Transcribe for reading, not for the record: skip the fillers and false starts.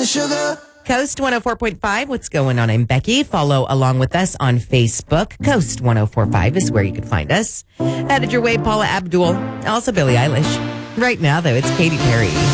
sugar. Coast 104.5. What's going on? I'm Becky. Follow along with us on Facebook. Coast 104.5 is where you can find us. Headed your way, Paula Abdul. Also Billie Eilish. Right now, though, it's Katy Perry.